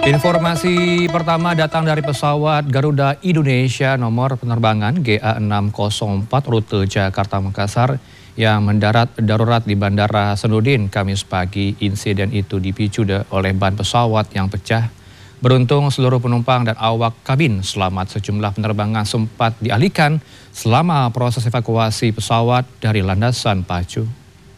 Informasi pertama datang dari pesawat Garuda Indonesia nomor penerbangan GA604 rute Jakarta-Makassar yang mendarat darurat di Bandara Hasanuddin Kamis pagi. Insiden itu dipicu oleh ban pesawat yang pecah. Beruntung seluruh penumpang dan awak kabin selamat. Sejumlah penerbangan sempat dialihkan selama proses evakuasi pesawat dari landasan pacu.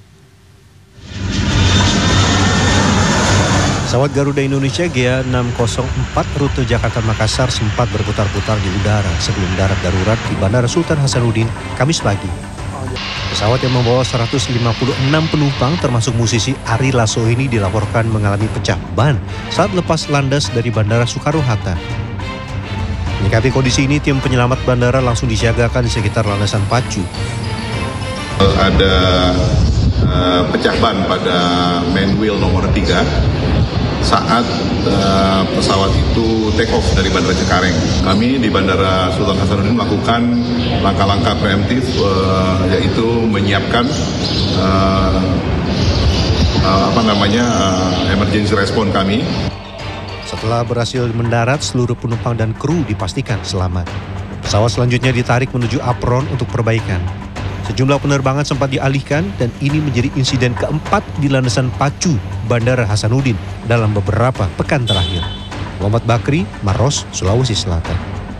Pesawat Garuda Indonesia GA604 rute Jakarta-Makassar sempat berputar-putar di udara sebelum darat darurat di Bandara Sultan Hasanuddin Kamis pagi. Pesawat yang membawa 156 penumpang termasuk musisi Ari Lasso ini dilaporkan mengalami pecah ban saat lepas landas dari Bandara Soekarno-Hatta. Menyikapi kondisi ini, tim penyelamat bandara langsung disiagakan di sekitar landasan pacu. Ada pecah ban pada main wheel nomor 3 saat pesawat itu take off dari Bandara Cengkareng. Kami di Bandara Sultan Hasanuddin melakukan langkah-langkah preemptif, yaitu menyiapkan emergency response kami. Setelah berhasil mendarat, seluruh penumpang dan kru dipastikan selamat. Pesawat selanjutnya ditarik menuju apron untuk perbaikan. Sejumlah penerbangan sempat dialihkan dan ini menjadi insiden keempat di landasan pacu Bandara Hasanuddin dalam beberapa pekan terakhir. Muhammad Bakri, Maros, Sulawesi Selatan.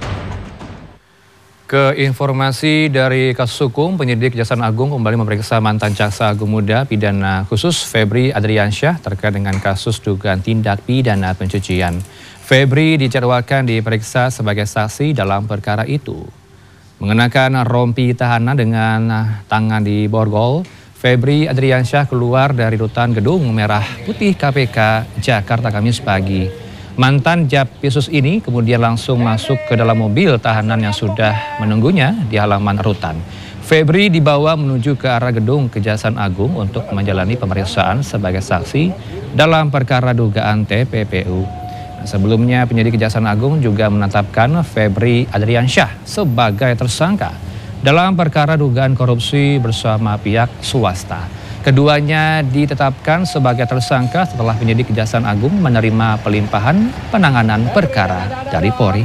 Ke informasi dari kasus hukum, penyidik Kejaksaan Agung kembali memeriksa mantan Jaksa Agung Muda Pidana Khusus Febri Adriansyah terkait dengan kasus dugaan tindak pidana pencucian. Febri dijadwalkan diperiksa sebagai saksi dalam perkara itu. Mengenakan rompi tahanan dengan tangan di borgol, Febri Adriansyah keluar dari rutan Gedung Merah Putih KPK Jakarta Kamis pagi. Mantan Japisus ini kemudian langsung masuk ke dalam mobil tahanan yang sudah menunggunya di halaman rutan. Febri dibawa menuju ke arah gedung Kejaksaan Agung untuk menjalani pemeriksaan sebagai saksi dalam perkara dugaan TPPU. Sebelumnya penyidik Kejaksaan Agung juga menetapkan Febri Adriansyah sebagai tersangka dalam perkara dugaan korupsi bersama pihak swasta. Keduanya ditetapkan sebagai tersangka setelah penyidik Kejaksaan Agung menerima pelimpahan penanganan perkara dari Polri.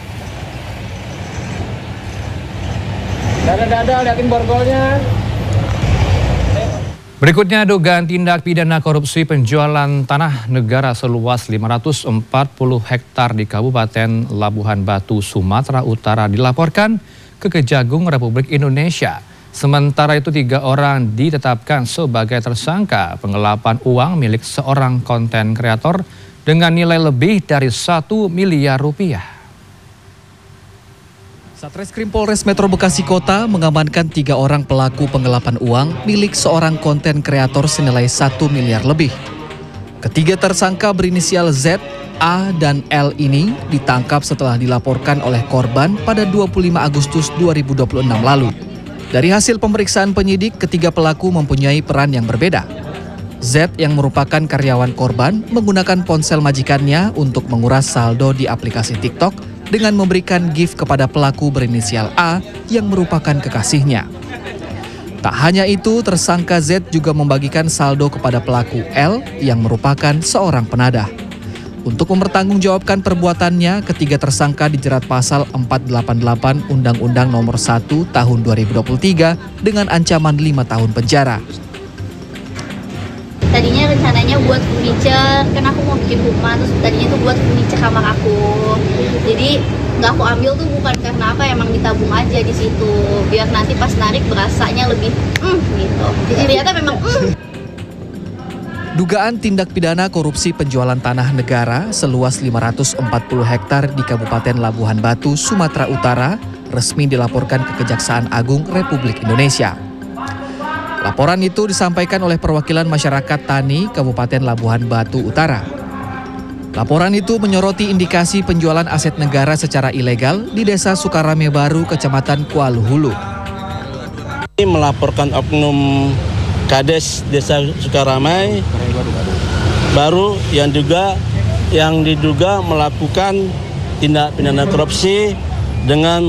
Dada, liatin borgolnya. Berikutnya dugaan tindak pidana korupsi penjualan tanah negara seluas 540 hektar di Kabupaten Labuhan Batu, Sumatera Utara dilaporkan ke Kejagung Republik Indonesia. Sementara itu 3 orang ditetapkan sebagai tersangka penggelapan uang milik seorang konten kreator dengan nilai lebih dari 1 miliar rupiah. Satreskrim Polres Metro Bekasi Kota mengamankan 3 orang pelaku penggelapan uang milik seorang konten kreator senilai 1 miliar lebih. Ketiga tersangka berinisial Z, A, dan L ini ditangkap setelah dilaporkan oleh korban pada 25 Agustus 2026 lalu. Dari hasil pemeriksaan penyidik, ketiga pelaku mempunyai peran yang berbeda. Z yang merupakan karyawan korban menggunakan ponsel majikannya untuk menguras saldo di aplikasi TikTok dengan memberikan gift kepada pelaku berinisial A yang merupakan kekasihnya. Tak hanya itu, tersangka Z juga membagikan saldo kepada pelaku L yang merupakan seorang penadah. Untuk mempertanggungjawabkan perbuatannya, ketiga tersangka dijerat pasal 488 Undang-Undang Nomor 1 Tahun 2023 dengan ancaman 5 tahun penjara. Tadinya rencananya buat furniture, kan aku mau bikin rumah, terus tadinya tuh buat furniture kamar aku. Jadi nggak aku ambil tuh bukan karena apa, emang ditabung aja di situ, biar nanti pas narik berasanya lebih gitu. Jadi ternyata memang Dugaan tindak pidana korupsi penjualan tanah negara seluas 540 hektar di Kabupaten Labuhan Batu, Sumatera Utara resmi dilaporkan ke Kejaksaan Agung Republik Indonesia. Laporan itu disampaikan oleh perwakilan masyarakat tani Kabupaten Labuhan Batu Utara. Laporan itu menyoroti indikasi penjualan aset negara secara ilegal di Desa Sukarame Baru, Kecamatan Kuala Hulu. Ini melaporkan oknum Kades Desa Sukarame Baru yang diduga melakukan tindak pidana korupsi dengan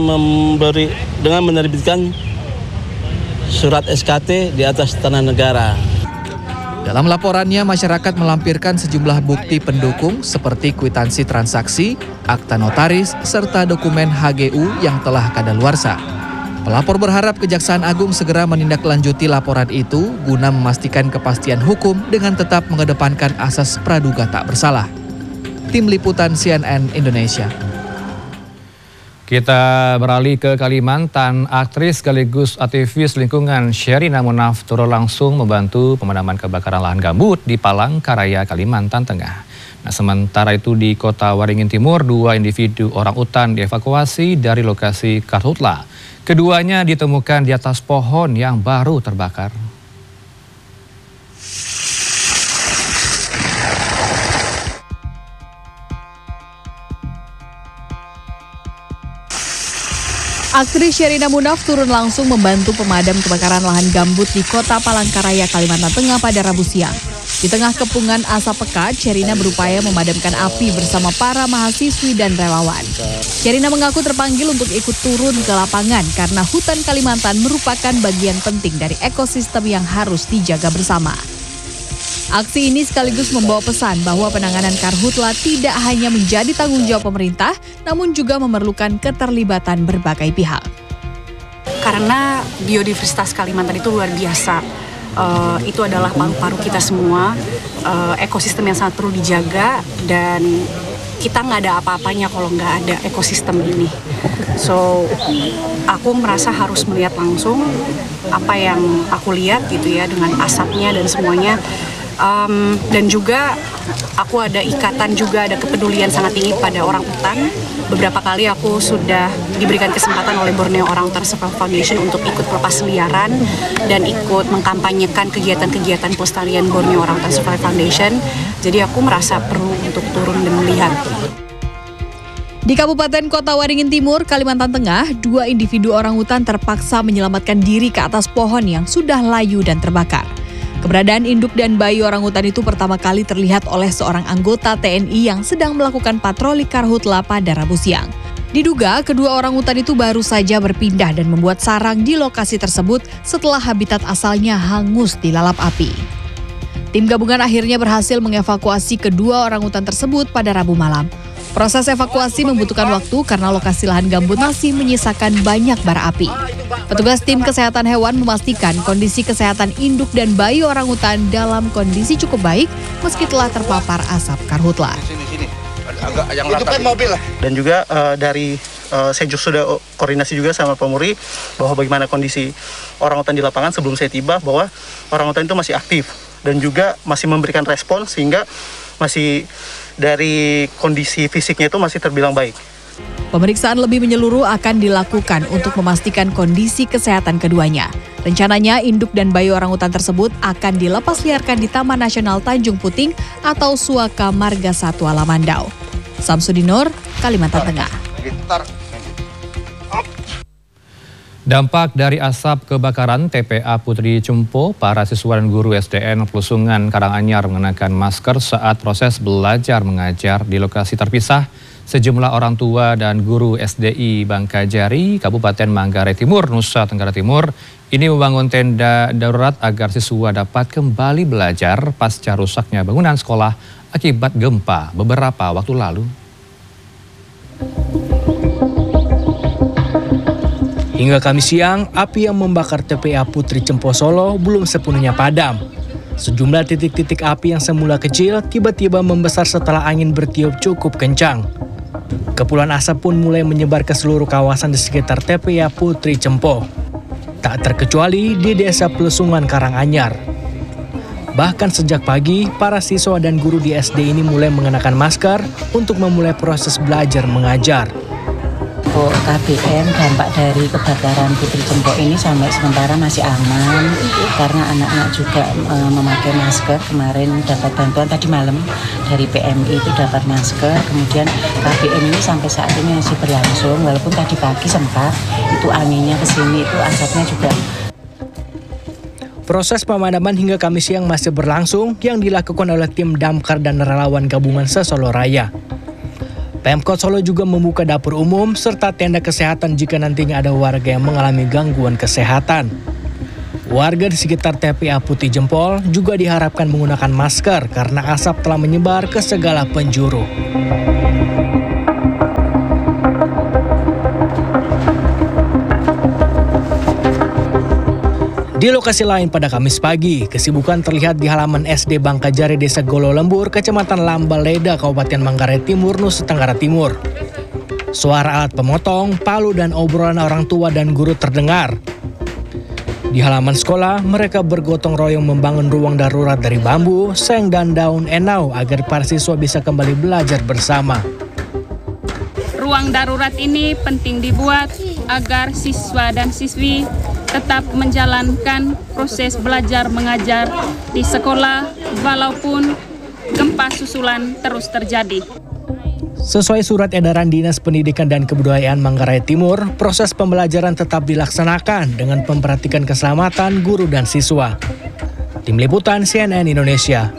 menerbitkan surat SKT di atas tanah negara. Dalam laporannya, masyarakat melampirkan sejumlah bukti pendukung seperti kwitansi transaksi, akta notaris, serta dokumen HGU yang telah kadaluarsa. Pelapor berharap Kejaksaan Agung segera menindaklanjuti laporan itu guna memastikan kepastian hukum dengan tetap mengedepankan asas praduga tak bersalah. Tim Liputan CNN Indonesia. Kita beralih ke Kalimantan. Aktris sekaligus aktivis lingkungan Sherina Munaf turun langsung membantu pemadaman kebakaran lahan gambut di Palangkaraya, Kalimantan Tengah. Nah, sementara itu di Kota Waringin Timur, 2 individu orang utan dievakuasi dari lokasi karhutla. Keduanya ditemukan di atas pohon yang baru terbakar. Aktris Sherina Munaf turun langsung membantu pemadam kebakaran lahan gambut di Kota Palangkaraya, Kalimantan Tengah pada Rabu siang. Di tengah kepungan asap pekat, Sherina berupaya memadamkan api bersama para mahasiswi dan relawan. Sherina mengaku terpanggil untuk ikut turun ke lapangan karena hutan Kalimantan merupakan bagian penting dari ekosistem yang harus dijaga bersama. Aksi ini sekaligus membawa pesan bahwa penanganan karhutla tidak hanya menjadi tanggung jawab pemerintah, namun juga memerlukan keterlibatan berbagai pihak. Karena biodiversitas Kalimantan itu luar biasa. Itu adalah paru-paru kita semua, ekosistem yang sangat perlu dijaga, dan kita nggak ada apa-apanya kalau nggak ada ekosistem ini. So, aku merasa harus melihat langsung apa yang aku lihat gitu ya, dengan asapnya dan semuanya. Dan juga aku ada ikatan juga, ada kepedulian sangat tinggi pada orang hutan. Beberapa kali aku sudah diberikan kesempatan oleh Borneo Orangutan Survival Foundation untuk ikut pelepas liaran dan ikut mengkampanyekan kegiatan-kegiatan pelestarian Borneo Orangutan Survival Foundation. Jadi aku merasa perlu untuk turun dan melihat. Di Kabupaten Kota Waringin Timur, Kalimantan Tengah, 2 individu orangutan terpaksa menyelamatkan diri ke atas pohon yang sudah layu dan terbakar. Keberadaan induk dan bayi orangutan itu pertama kali terlihat oleh seorang anggota TNI yang sedang melakukan patroli karhutla pada Rabu siang. Diduga kedua orangutan itu baru saja berpindah dan membuat sarang di lokasi tersebut setelah habitat asalnya hangus dilalap api. Tim gabungan akhirnya berhasil mengevakuasi kedua orangutan tersebut pada Rabu malam. Proses evakuasi membutuhkan waktu karena lokasi lahan gambut masih menyisakan banyak bara api. Petugas tim kesehatan hewan memastikan kondisi kesehatan induk dan bayi orangutan dalam kondisi cukup baik meski telah terpapar asap karhutla. Dan juga saya sudah koordinasi juga sama Polri bahwa bagaimana kondisi orangutan di lapangan sebelum saya tiba, bahwa orangutan itu masih aktif dan juga masih memberikan respon sehingga masih dari kondisi fisiknya itu masih terbilang baik. Pemeriksaan lebih menyeluruh akan dilakukan untuk memastikan kondisi kesehatan keduanya. Rencananya induk dan bayi orangutan tersebut akan dilepas liarkan di Taman Nasional Tanjung Puting atau Suaka Marga Satwa Lamandau. Samsudinur, Kalimantan Tengah. Dampak dari asap kebakaran TPA Putri Cempo, para siswa dan guru SDN Plusungan Karanganyar mengenakan masker saat proses belajar mengajar di lokasi terpisah. Sejumlah orang tua dan guru SDI Bangkajari, Kabupaten Manggarai Timur, Nusa Tenggara Timur, ini membangun tenda darurat agar siswa dapat kembali belajar pasca rusaknya bangunan sekolah akibat gempa beberapa waktu lalu. Hingga Kamis siang, api yang membakar TPA Putri Cempo Solo belum sepenuhnya padam. Sejumlah titik-titik api yang semula kecil tiba-tiba membesar setelah angin bertiup cukup kencang. Kepulan asap pun mulai menyebar ke seluruh kawasan di sekitar TPA Putri Cempo. Tak terkecuali di Desa Plusungan Karanganyar. Bahkan sejak pagi, para siswa dan guru di SD ini mulai mengenakan masker untuk memulai proses belajar mengajar. KBM dampak dari kebakaran Putri Cempo ini sampai sementara masih aman karena anak-anak juga memakai masker. Kemarin dapat bantuan tadi malam dari PMI itu dapat masker, kemudian KBM ini sampai saat ini masih berlangsung walaupun tadi pagi sempat itu anginnya kesini itu asapnya juga. Proses pemadaman hingga Kamis siang masih berlangsung yang dilakukan oleh tim damkar dan relawan gabungan se-Solo Raya. Pemkot Solo juga membuka dapur umum serta tenda kesehatan jika nantinya ada warga yang mengalami gangguan kesehatan. Warga di sekitar TPA Putri Jempol juga diharapkan menggunakan masker karena asap telah menyebar ke segala penjuru. Di lokasi lain pada Kamis pagi, kesibukan terlihat di halaman SD Bangkajari Desa Golo Lembur, Kecamatan Lambaleda, Kabupaten Manggarai Timur, Nusa Tenggara Timur. Suara alat pemotong, palu dan obrolan orang tua dan guru terdengar. Di halaman sekolah, mereka bergotong royong membangun ruang darurat dari bambu, seng, dan daun enau agar para siswa bisa kembali belajar bersama. Ruang darurat ini penting dibuat agar siswa dan siswi tetap menjalankan proses belajar mengajar di sekolah walaupun gempa susulan terus terjadi. Sesuai surat edaran Dinas Pendidikan dan Kebudayaan Manggarai Timur, proses pembelajaran tetap dilaksanakan dengan memperhatikan keselamatan guru dan siswa. Tim Liputan CNN Indonesia.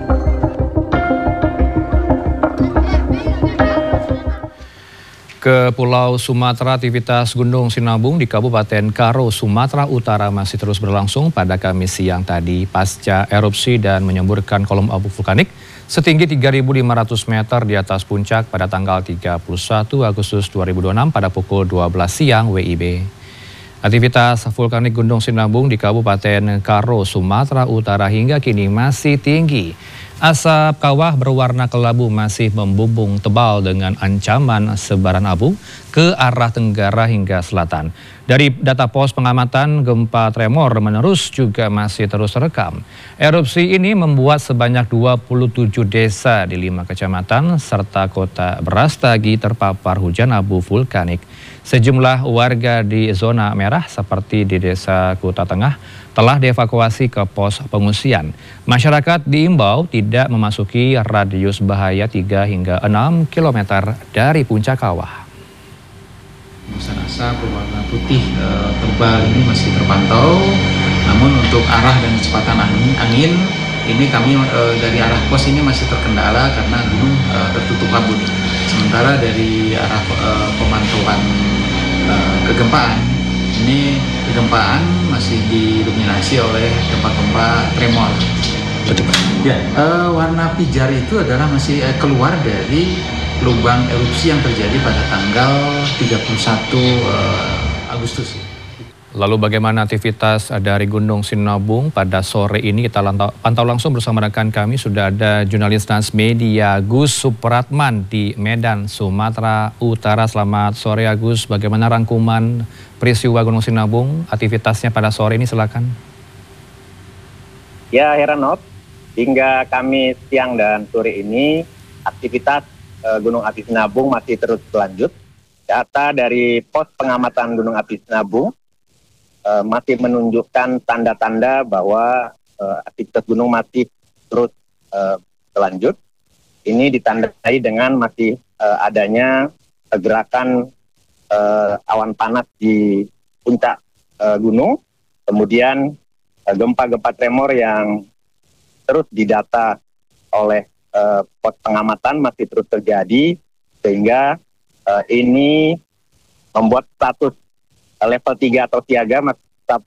Ke Pulau Sumatera, aktivitas Gunung Sinabung di Kabupaten Karo, Sumatera Utara masih terus berlangsung pada Kamis siang tadi pasca erupsi dan menyemburkan kolom abu vulkanik setinggi 3.500 meter di atas puncak pada tanggal 31 Agustus 2026 pada pukul 12 siang WIB. Aktivitas vulkanik Gunung Sinabung di Kabupaten Karo, Sumatera Utara hingga kini masih tinggi. Asap kawah berwarna kelabu masih membumbung tebal dengan ancaman sebaran abu ke arah tenggara hingga selatan. Dari data pos pengamatan, gempa tremor menerus juga masih terus terekam. Erupsi ini membuat sebanyak 27 desa di 5 kecamatan serta kota Brastagi terpapar hujan abu vulkanik. Sejumlah warga di zona merah seperti di Desa Kuta Tengah telah dievakuasi ke pos pengungsian. Masyarakat diimbau tidak memasuki radius bahaya 3 hingga 6 km dari puncak kawah. Hembusan asap berwarna putih tebal ini masih terpantau, namun untuk arah dan kecepatan angin ini kami dari arah pos ini masih terkendala karena gunung tertutup kabut. Sementara dari arah pemantauan kegempaan, ini kegempaan masih didominasi oleh gempa-gempa tremor. Ya, warna pijar itu adalah masih keluar dari lubang erupsi yang terjadi pada tanggal 31 Agustus. Lalu bagaimana aktivitas dari Gunung Sinabung pada sore ini? Kita pantau langsung bersama rekan kami. Sudah ada jurnalis Transmedia Gus Supratman di Medan, Sumatera Utara. Selamat sore Agus, bagaimana rangkuman peristiwa Gunung Sinabung? Aktivitasnya pada sore ini silakan. Ya Heranov, hingga Kamis siang dan sore ini aktivitas Gunung Api Sinabung masih terus berlanjut. Data dari pos pengamatan Gunung Api Sinabung masih menunjukkan tanda-tanda bahwa aktivitas gunung masih terus berlanjut. Ini ditandai dengan masih adanya gerakan awan panas di puncak gunung, kemudian gempa-gempa tremor yang terus didata oleh pos pengamatan masih terus terjadi, sehingga ini membuat status level 3 atau siaga masih tetap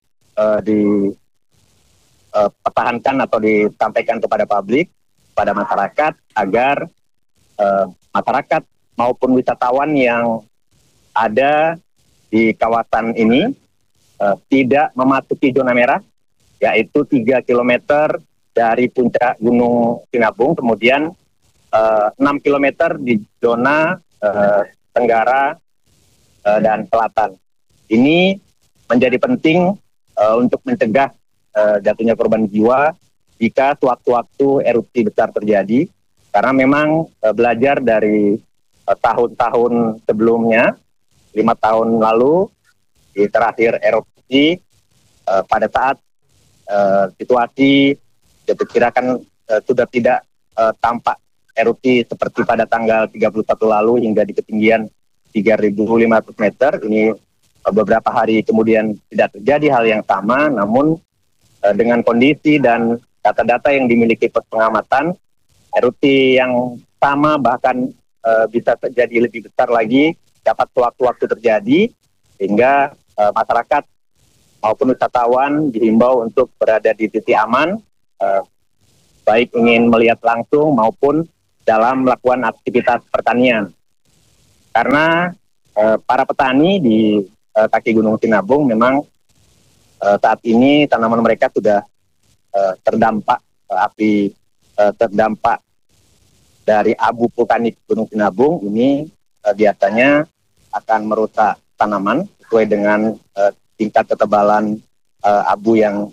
dipertahankan atau disampaikan kepada publik, pada masyarakat, agar masyarakat maupun wisatawan yang ada di kawasan ini tidak memasuki zona merah, yaitu 3 km dari puncak Gunung Sinabung, kemudian 6 km di zona tenggara dan selatan. Ini menjadi penting untuk mencegah jatuhnya korban jiwa jika sewaktu-waktu erupsi besar terjadi, karena memang belajar dari tahun-tahun sebelumnya, 5 tahun lalu di terakhir erupsi, pada saat situasi diperkirakan sudah tidak tampak erupsi seperti pada tanggal 31 lalu hingga di ketinggian 3.500 meter. Ini beberapa hari kemudian tidak terjadi hal yang sama, namun dengan kondisi dan data-data yang dimiliki pos pengamatan, erupsi yang sama bahkan bisa terjadi lebih besar lagi dapat sewaktu-waktu terjadi, sehingga masyarakat maupun wisatawan dihimbau untuk berada di titik aman, baik ingin melihat langsung maupun dalam melakukan aktivitas pertanian. Karena para petani di kaki Gunung Sinabung memang saat ini tanaman mereka sudah terdampak terdampak dari abu vulkanik Gunung Sinabung. Ini biasanya akan merusak tanaman sesuai dengan tingkat ketebalan abu yang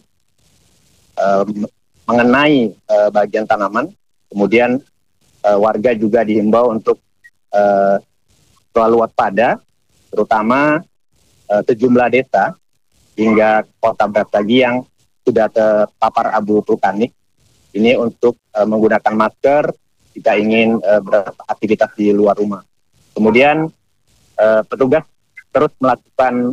mengenai bagian tanaman. Kemudian warga juga dihimbau untuk selalu waspada, terutama sejumlah desa hingga kota Brastagi yang sudah terpapar abu vulkanik. Ini untuk menggunakan masker jika ingin beraktivitas di luar rumah. Kemudian petugas terus melakukan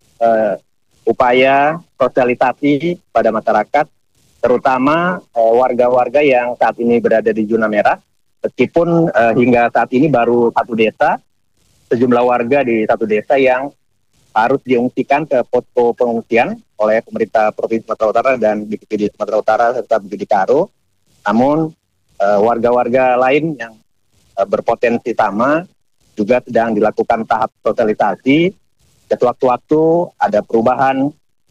upaya sosialisasi pada masyarakat, terutama warga-warga yang saat ini berada di zona merah. Meskipun hingga saat ini baru satu desa, sejumlah warga di satu desa yang harus diungsikan ke posko pengungsian oleh pemerintah Provinsi Sumatera Utara dan BPBD Sumatera Utara serta BPBD Karo. Namun warga-warga lain yang berpotensi sama juga sedang dilakukan tahap sosialisasi. Sewaktu-waktu ada perubahan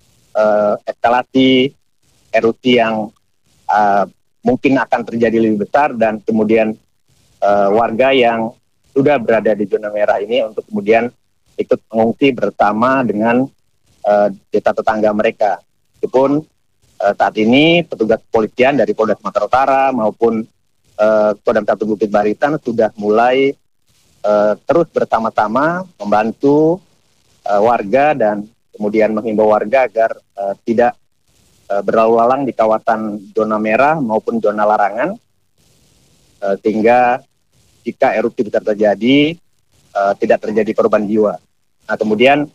eskalasi erupsi yang mungkin akan terjadi lebih besar, dan kemudian warga yang sudah berada di zona merah ini untuk kemudian ikut mengungsi bersama dengan desa tetangga mereka. Meskipun saat ini petugas kepolisian dari Polda Sumatera Utara maupun Kodam 1 Bukit Barisan sudah mulai terus bersama-sama membantu warga dan kemudian menghimbau warga agar tidak berlalu lalang di kawasan zona merah maupun zona larangan, sehingga jika erupsi besar terjadi tidak terjadi korban jiwa. Nah, kemudian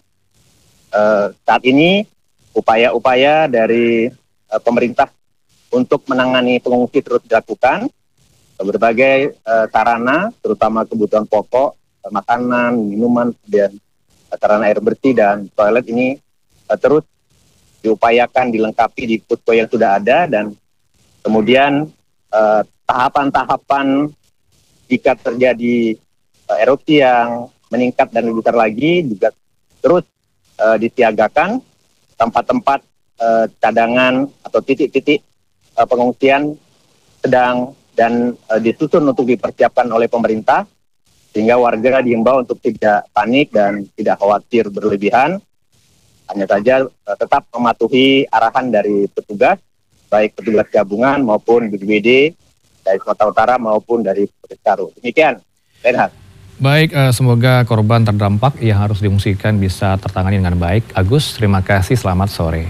saat ini upaya-upaya dari pemerintah untuk menangani pengungsi terus dilakukan. Berbagai sarana, terutama kebutuhan pokok, makanan, minuman, dan sarana air bersih dan toilet ini terus diupayakan dilengkapi di posko yang sudah ada, dan kemudian tahapan-tahapan jika terjadi erupsi yang meningkat dan lebih besar lagi juga terus disiagakan tempat-tempat cadangan atau titik-titik pengungsian sedang dan disusun untuk dipersiapkan oleh pemerintah, sehingga warga diimbau untuk tidak panik dan tidak khawatir berlebihan. Hanya saja tetap mematuhi arahan dari petugas, baik petugas gabungan maupun BPBD dari Sumatera Utara maupun dari Provinsi Karo. Demikian, Renhat. Baik, semoga korban terdampak yang harus diungsikan bisa tertangani dengan baik. Agus, terima kasih, selamat sore.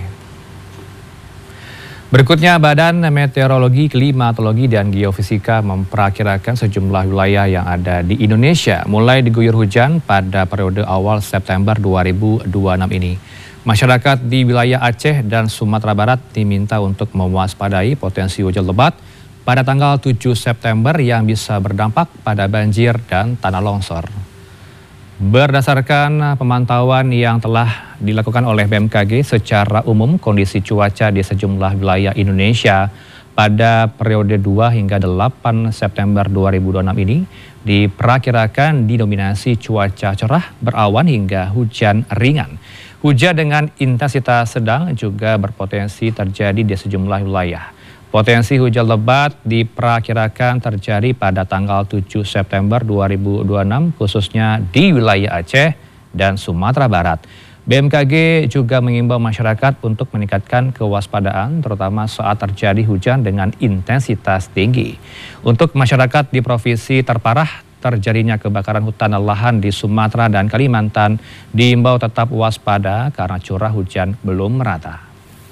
Berikutnya, Badan Meteorologi, Klimatologi, dan Geofisika memperakirakan sejumlah wilayah yang ada di Indonesia mulai diguyur hujan pada periode awal September 2026 ini. Masyarakat di wilayah Aceh dan Sumatera Barat diminta untuk mewaspadai potensi hujan lebat pada tanggal 7 September yang bisa berdampak pada banjir dan tanah longsor. Berdasarkan pemantauan yang telah dilakukan oleh BMKG, secara umum kondisi cuaca di sejumlah wilayah Indonesia pada periode 2 hingga 8 September 2026 ini diperkirakan didominasi cuaca cerah, berawan hingga hujan ringan. Hujan dengan intensitas sedang juga berpotensi terjadi di sejumlah wilayah. Potensi hujan lebat diperkirakan terjadi pada tanggal 7 September 2026 khususnya di wilayah Aceh dan Sumatera Barat. BMKG juga mengimbau masyarakat untuk meningkatkan kewaspadaan terutama saat terjadi hujan dengan intensitas tinggi. Untuk masyarakat di provinsi terparah terjadinya kebakaran hutan dan lahan di Sumatera dan Kalimantan diimbau tetap waspada karena curah hujan belum merata.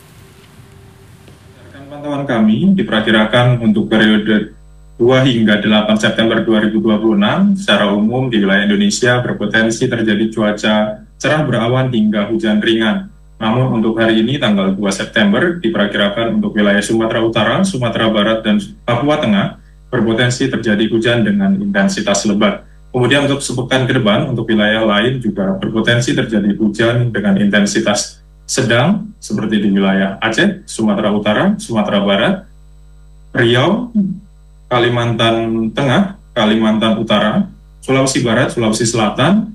Pantauan kami diperkirakan untuk periode 2 hingga 8 September 2026 secara umum di wilayah Indonesia berpotensi terjadi cuaca cerah berawan hingga hujan ringan. Namun untuk hari ini tanggal 2 September diperkirakan untuk wilayah Sumatera Utara, Sumatera Barat, dan Papua Tengah berpotensi terjadi hujan dengan intensitas lebat. Kemudian untuk sepekan ke depan untuk wilayah lain juga berpotensi terjadi hujan dengan intensitas sedang seperti di wilayah Aceh, Sumatera Utara, Sumatera Barat, Riau, Kalimantan Tengah, Kalimantan Utara, Sulawesi Barat, Sulawesi Selatan,